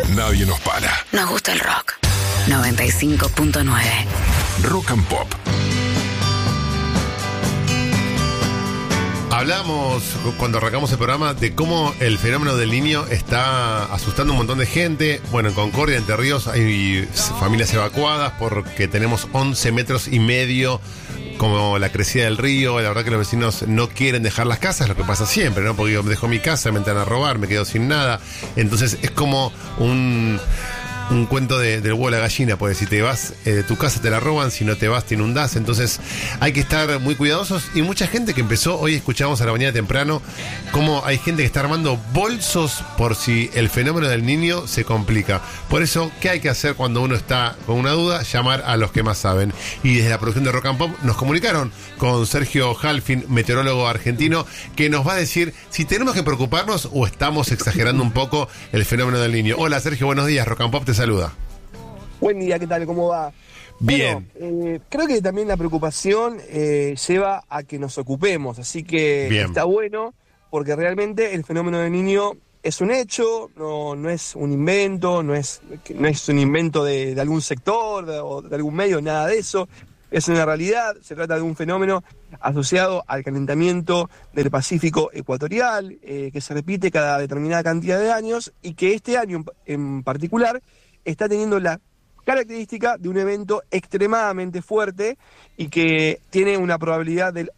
nadie nos para. Nos gusta el rock. 95.9. Rock and Pop. Hablamos cuando arrancamos el programa de cómo el fenómeno del niño está asustando a un montón de gente. Bueno, en Concordia, Entre Ríos, hay familias evacuadas porque tenemos 11 metros y medio como la crecida del río. La verdad que los vecinos no quieren dejar las casas, lo que pasa siempre, ¿no? Porque yo dejo mi casa, me entran a robar, me quedo sin nada. Entonces es como un cuento del huevo a la gallina, porque si te vas de tu casa te la roban, si no te vas te inundás. Entonces hay que estar muy cuidadosos. Y mucha gente que empezó, hoy escuchábamos a la mañana temprano, cómo hay gente que está armando bolsos por si el fenómeno del niño se complica. Por eso, ¿qué hay que hacer cuando uno está con una duda? Llamar a los que más saben. Y desde la producción de Rock and Pop nos comunicaron con Sergio Halfin, meteorólogo argentino, que nos va a decir si tenemos que preocuparnos o estamos exagerando un poco el fenómeno del niño. Hola Sergio, buenos días, Rock and Pop te saluda. Buen día, ¿qué tal? ¿Cómo va? Bien. Bueno, creo que también la preocupación lleva a que nos ocupemos, así que Bien. Está bueno, porque realmente el fenómeno del niño es un hecho, no es un invento, no es un invento de algún sector o de algún medio, nada de eso. Es una realidad, se trata de un fenómeno asociado al calentamiento del Pacífico ecuatorial, que se repite cada determinada cantidad de años y que este año en particular está teniendo la característica de un evento extremadamente fuerte y que tiene una probabilidad del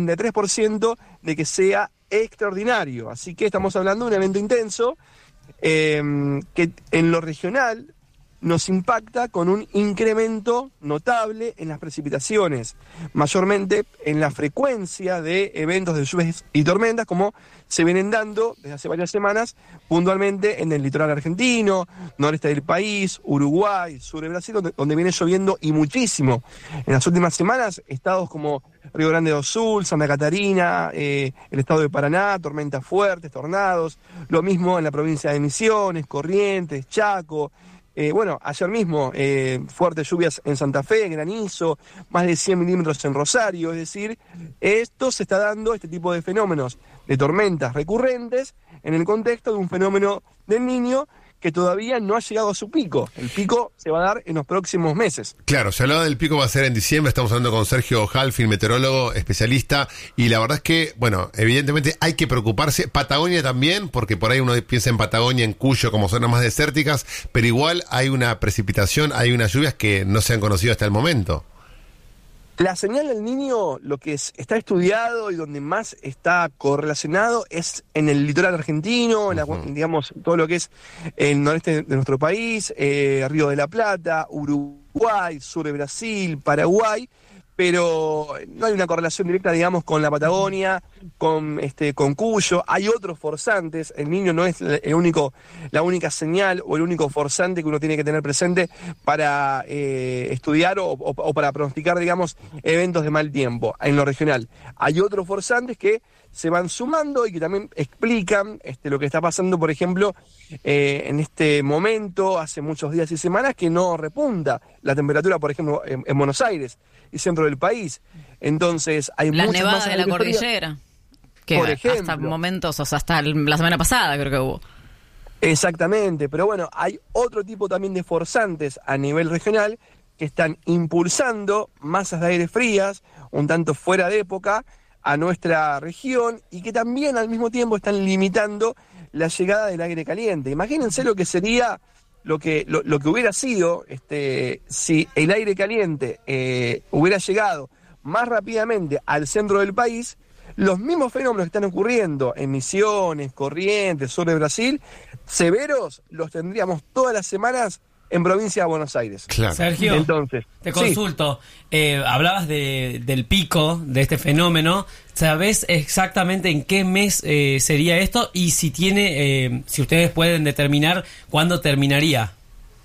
83% de que sea extraordinario. Así que estamos hablando de un evento intenso que en lo regional nos impacta con un incremento notable en las precipitaciones, mayormente en la frecuencia de eventos de lluvias y tormentas, como se vienen dando desde hace varias semanas, puntualmente en el litoral argentino, noreste del país, Uruguay, sur de Brasil, donde viene lloviendo y muchísimo. En las últimas semanas, estados como Río Grande do Sul, Santa Catarina, el estado de Paraná, tormentas fuertes, tornados, lo mismo en la provincia de Misiones, Corrientes, Chaco. Ayer mismo fuertes lluvias en Santa Fe, granizo, más de 100 milímetros en Rosario, es decir, esto se está dando, este tipo de fenómenos de tormentas recurrentes en el contexto de un fenómeno del Niño que todavía no ha llegado a su pico. El pico se va a dar en los próximos meses. Claro, se hablaba del pico, va a ser en diciembre. Estamos hablando con Sergio Halfin, meteorólogo, especialista. Y la verdad es que, bueno, evidentemente hay que preocuparse. Patagonia también, porque por ahí uno piensa en Patagonia, en Cuyo, como zonas más desérticas. Pero igual hay una precipitación, hay unas lluvias que no se han conocido hasta el momento. La señal del Niño, lo que está estudiado y donde más está correlacionado es en el litoral argentino, digamos, todo lo que es el noreste de nuestro país, Río de la Plata, Uruguay, sur de Brasil, Paraguay, pero no hay una correlación directa, digamos, con la Patagonia, con Cuyo. Hay otros forzantes. El Niño no es la única señal o el único forzante que uno tiene que tener presente para estudiar o para pronosticar, digamos, eventos de mal tiempo en lo regional. Hay otros forzantes que se van sumando y que también explican lo que está pasando, por ejemplo, en este momento, hace muchos días y semanas, que no repunta la temperatura, por ejemplo, en Buenos Aires y centro del país. Entonces, hay las muchas nevadas masas de la cordillera, que por ejemplo, hasta momentos, o sea, hasta la semana pasada creo que hubo. Exactamente, pero bueno, hay otro tipo también de forzantes a nivel regional que están impulsando masas de aire frías, un tanto fuera de época, a nuestra región y que también al mismo tiempo están limitando la llegada del aire caliente. Imagínense lo que sería, lo que hubiera sido si el aire caliente hubiera llegado más rápidamente al centro del país. Los mismos fenómenos que están ocurriendo en Misiones, Corrientes, sur de Brasil, severos, los tendríamos todas las semanas en provincia de Buenos Aires. Claro. Sergio, entonces, te consulto. Hablabas del pico de este fenómeno. ¿Sabés exactamente en qué mes sería esto? Y si si ustedes pueden determinar cuándo terminaría.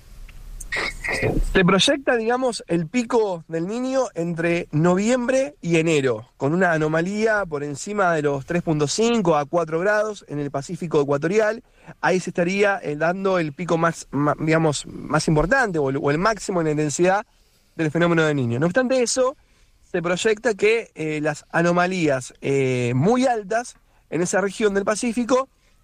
Se proyecta, digamos, el pico del Niño entre noviembre y enero, con una anomalía por encima de los 3.5 a 4 grados en el Pacífico ecuatorial. Ahí se estaría dando el pico más importante o el máximo en la intensidad del fenómeno del Niño. No obstante eso, se proyecta que las anomalías muy altas en esa región del Pacífico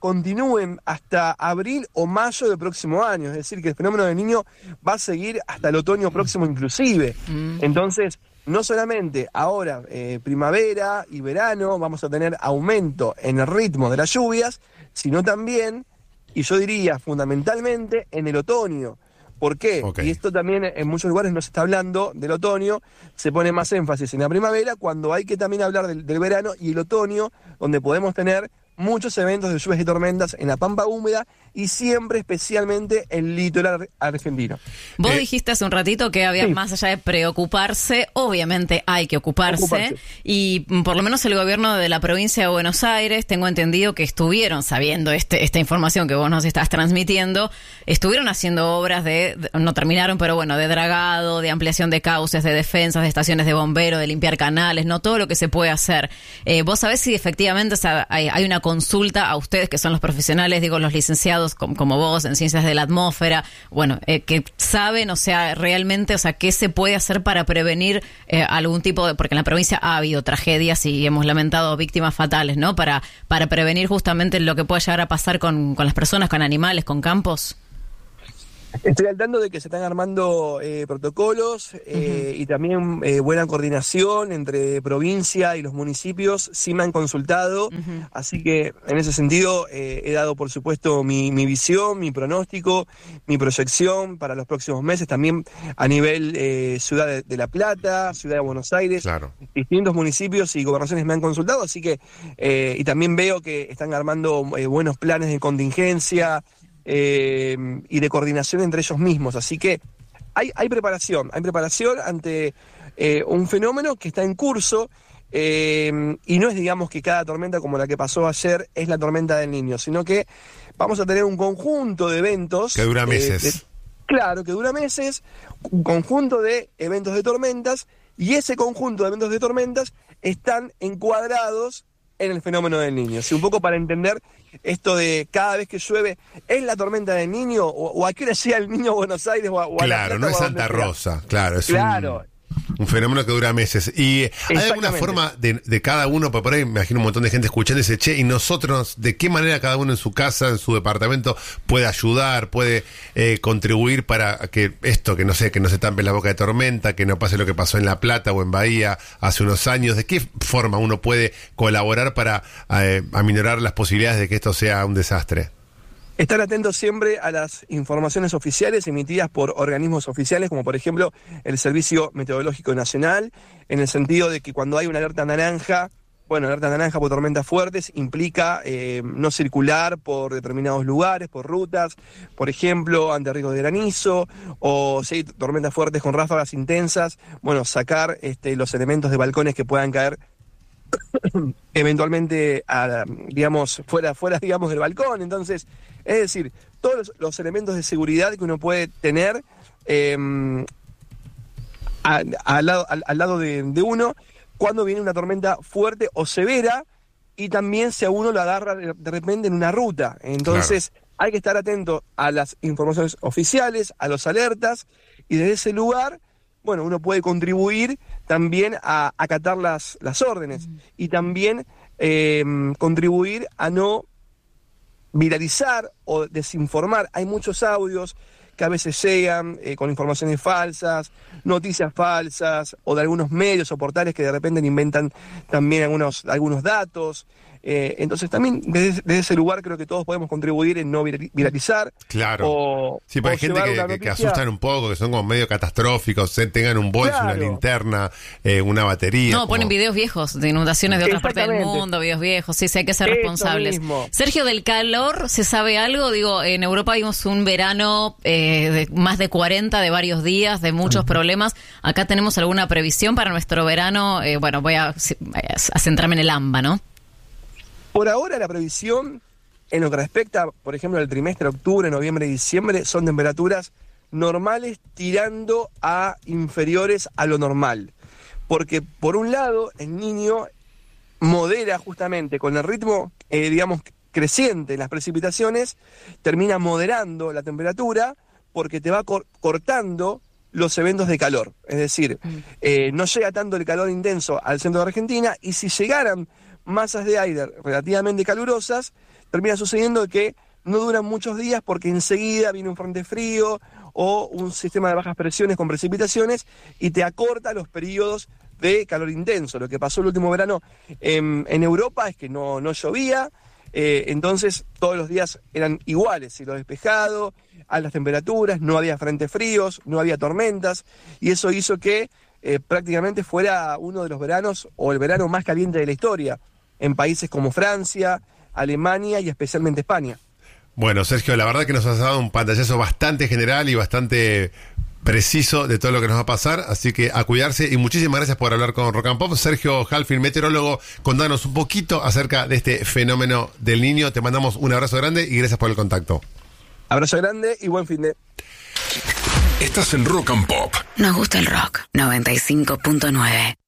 continúen hasta abril o mayo del próximo año, es decir, que el fenómeno del Niño va a seguir hasta el otoño próximo inclusive. Entonces, no solamente ahora, primavera y verano, vamos a tener aumento en el ritmo de las lluvias, sino también, y yo diría fundamentalmente, en el otoño. ¿Por qué? Okay. Y esto también en muchos lugares no se está hablando del otoño, se pone más énfasis en la primavera, cuando hay que también hablar del verano y el otoño, donde podemos tener muchos eventos de lluvias y tormentas en la pampa húmeda y siempre especialmente el litoral argentino. Vos dijiste hace un ratito que había, sí, más allá de preocuparse, obviamente hay que ocuparse, y por lo menos el gobierno de la provincia de Buenos Aires, tengo entendido que estuvieron, sabiendo esta información que vos nos estás transmitiendo, estuvieron haciendo obras no terminaron, pero bueno, de dragado, de ampliación de cauces, de defensas, de estaciones de bomberos, de limpiar canales, no todo lo que se puede hacer. ¿Vos sabés si efectivamente, o sea, hay una consulta a ustedes que son los profesionales, digo, los licenciados como vos en ciencias de la atmósfera, bueno, que saben, o sea, realmente, o sea, qué se puede hacer para prevenir algún tipo de, porque en la provincia ha habido tragedias y hemos lamentado víctimas fatales, ¿no? Para prevenir justamente lo que puede llegar a pasar con las personas, con animales, con campos. Estoy al tanto de que se están armando protocolos y también buena coordinación entre provincia y los municipios. Sí me han consultado, así que en ese sentido he dado, por supuesto, mi visión, mi pronóstico, mi proyección para los próximos meses, también a nivel Ciudad de La Plata, Ciudad de Buenos Aires. Claro. Distintos municipios y gobernaciones me han consultado, así que y también veo que están armando buenos planes de contingencia y de coordinación entre ellos mismos, así que hay preparación ante un fenómeno que está en curso, y no es, digamos, que cada tormenta como la que pasó ayer es la tormenta del Niño, sino que vamos a tener un conjunto de eventos que dura meses. Claro, que dura meses, un conjunto de eventos de tormentas, y ese conjunto de eventos de tormentas están encuadrados en el fenómeno del Niño. Un poco para entender esto de cada vez que llueve, ¿es la tormenta del Niño? ¿O a qué hora llega el Niño a Buenos Aires? O a Claro, La Plata, no es o a donde Santa sea? Rosa, claro, es Claro. un fenómeno que dura meses. ¿Y hay alguna Exactamente. forma de cada uno, porque por ahí me imagino un montón de gente escuchando y dice, che, y nosotros, ¿de qué manera cada uno en su casa, en su departamento, puede ayudar, puede contribuir para que esto, que no sé, que no se tampe la boca de tormenta, que no pase lo que pasó en La Plata o en Bahía hace unos años? ¿De qué forma uno puede colaborar para aminorar las posibilidades de que esto sea un desastre? Estar atentos siempre a las informaciones oficiales emitidas por organismos oficiales, como por ejemplo el Servicio Meteorológico Nacional, en el sentido de que cuando hay una alerta naranja, alerta naranja por tormentas fuertes implica no circular por determinados lugares, por rutas, por ejemplo, ante riesgos de granizo, o si hay tormentas fuertes con ráfagas intensas, sacar los elementos de balcones que puedan caer eventualmente fuera del balcón. Entonces, es decir, todos los elementos de seguridad que uno puede tener al lado de uno cuando viene una tormenta fuerte o severa, y también si a uno lo agarra de repente en una ruta. Entonces, hay que estar atento a las informaciones oficiales, a los alertas, y desde ese lugar, uno puede contribuir también a acatar las órdenes y también contribuir a no viralizar o desinformar. Hay muchos audios que a veces llegan con informaciones falsas, noticias falsas, o de algunos medios o portales que de repente inventan también algunos datos. Entonces también desde ese lugar creo que todos podemos contribuir en no viralizar. Claro. Sí, porque hay gente que asustan un poco, que son como medio catastróficos, tengan un bolso, una linterna, una batería. No, ponen videos viejos de inundaciones de otras partes del mundo, videos viejos. Sí, hay que ser responsables. Sergio, del calor, ¿se sabe algo? Digo, en Europa vimos un verano de más de 40, de varios días, de muchos problemas. Acá tenemos alguna previsión para nuestro verano. Voy a centrarme en el AMBA, ¿no? Por ahora la previsión, en lo que respecta, por ejemplo, al trimestre octubre, noviembre y diciembre, son temperaturas normales tirando a inferiores a lo normal. Porque, por un lado, el Niño modera justamente con el ritmo, creciente en las precipitaciones, termina moderando la temperatura porque te va cortando los eventos de calor. Es decir, no llega tanto el calor intenso al centro de Argentina, y si llegaran masas de aire relativamente calurosas, termina sucediendo que no duran muchos días porque enseguida viene un frente frío o un sistema de bajas presiones con precipitaciones y te acorta los periodos de calor intenso. Lo que pasó el último verano en Europa es que no llovía, entonces todos los días eran iguales, cielo despejado, altas temperaturas, no había frentes fríos, no había tormentas, y eso hizo que prácticamente fuera uno de los veranos o el verano más caliente de la historia en países como Francia, Alemania y especialmente España. Bueno, Sergio, la verdad que nos has dado un pantallazo bastante general y bastante preciso de todo lo que nos va a pasar, así que a cuidarse y muchísimas gracias por hablar con Rock and Pop. Sergio Halfin, meteorólogo, contanos un poquito acerca de este fenómeno del Niño. Te mandamos un abrazo grande y gracias por el contacto. Abrazo grande y buen fin de... Estás en Rock and Pop. Nos gusta el rock. 95.9.